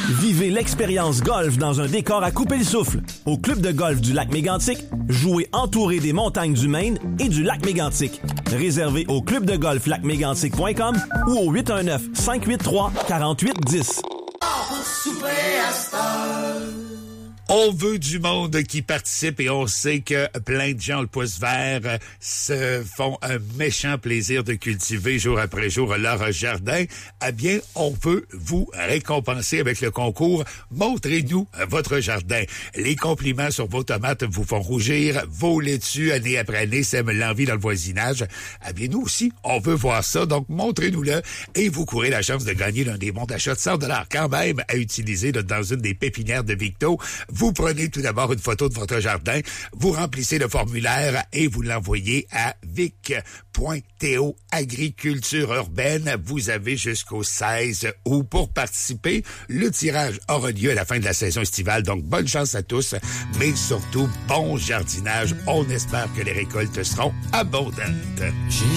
Vivez l'expérience golf dans un décor à couper le souffle. Au club de golf du lac Mégantic, jouez entouré des montagnes du Maine et du lac Mégantic. Réservé au clubdegolflacmégantic.com ou au 819-583-4810. On veut du monde qui participe et on sait que plein de gens, le pouce vert, se font un méchant plaisir de cultiver jour après jour leur jardin. Eh bien, on veut vous récompenser avec le concours « Montrez-nous votre jardin ». Les compliments sur vos tomates vous font rougir, vos laitues, année après année, sèment l'envie dans le voisinage. Eh bien, nous aussi, on veut voir ça, donc montrez-nous-le et vous courez la chance de gagner l'un des bons d'achat de 100 $ quand même à utiliser dans une des pépinières de Victo. Vous prenez tout d'abord une photo de votre jardin, vous remplissez le formulaire et vous l'envoyez à vic.to agriculture urbaine. Vous avez jusqu'au 16 août pour participer. Le tirage aura lieu à la fin de la saison estivale, donc bonne chance à tous, mais surtout bon jardinage. On espère que les récoltes seront abondantes.